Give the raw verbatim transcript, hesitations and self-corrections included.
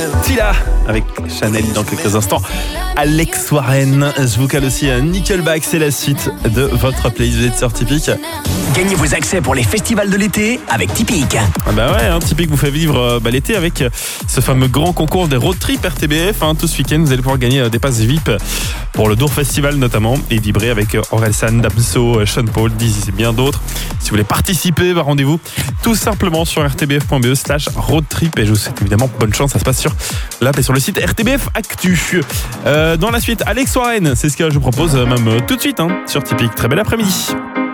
Tila avec Chanel dans quelques instants. Alex Warren, je vous cale aussi un Nickelback, c'est la suite de votre playlist. Vous êtes sur Tipeee. Gagnez vos accès pour les festivals de l'été avec Tipeee. Ah bah ouais, hein, Tipeee vous fait vivre bah, l'été avec ce fameux grand concours des road trips R T B F. Hein, tout ce week-end, vous allez pouvoir gagner des passes V I P pour le Dour Festival notamment et vibrer avec Orelsan, Damso, Sean Paul, Dizzy et bien d'autres. Si vous voulez participer, bah, rendez-vous tout simplement sur r t b f point b e slash road trip et je vous souhaite évidemment bonne chance. Ça se passe sur l'app et sur le site R T B F Actu. Euh, dans la suite, Alex Warren, c'est ce que je vous propose même tout de suite hein, sur Tipeee. Très bel après-midi.